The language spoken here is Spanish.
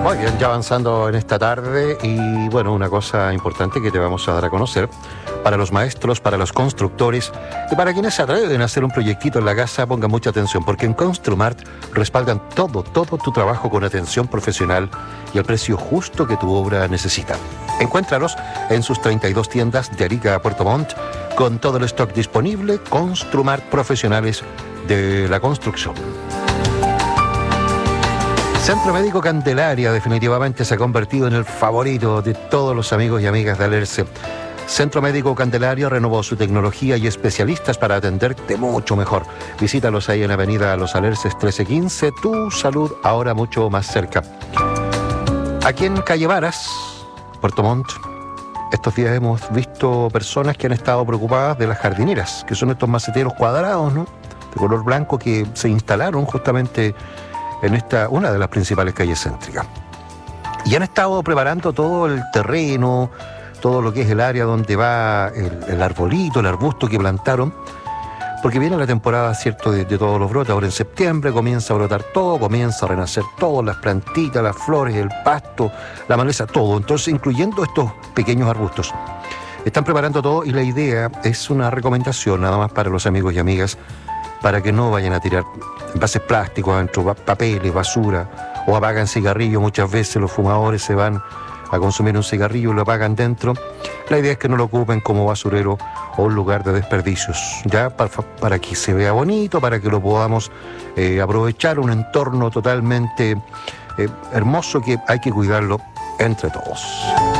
Muy bien, ya avanzando en esta tarde y bueno, una cosa importante que te vamos a dar a conocer para los maestros, para los constructores y para quienes se atreven a hacer un proyectito en la casa, pongan mucha atención porque en Construmart respaldan todo tu trabajo con atención profesional y el precio justo que tu obra necesita. Encuéntralos en sus 32 tiendas de Arica a Puerto Montt con todo el stock disponible. Construmart, profesionales de la construcción. Centro Médico Candelaria definitivamente se ha convertido en el favorito de todos los amigos y amigas de Alerce. Centro Médico Candelaria renovó su tecnología y especialistas para atenderte mucho mejor. Visítalos ahí en Avenida Los Alerces 1315, tu salud ahora mucho más cerca. Aquí en Calle Varas, Puerto Montt, estos días hemos visto personas que han estado preocupadas de las jardineras, que son estos maceteros cuadrados, ¿no?, de color blanco que se instalaron justamente en una de las principales calles céntricas. Y han estado preparando todo el terreno, todo lo que es el área donde va el arbolito, el arbusto que plantaron, porque viene la temporada, ¿cierto?, de todos los brotes. Ahora en septiembre comienza a brotar todo, comienza a renacer todo, las plantitas, las flores, el pasto, la maleza, todo. Entonces, incluyendo estos pequeños arbustos. Están preparando todo y la idea es una recomendación nada más para los amigos y amigas, para que no vayan a tirar envases plásticos adentro, papeles, basura, o apagan cigarrillos. Muchas veces los fumadores se van a consumir un cigarrillo y lo apagan dentro. La idea es que no lo ocupen como basurero o un lugar de desperdicios, ya para que se vea bonito, para que lo podamos aprovechar, un entorno totalmente hermoso que hay que cuidarlo entre todos.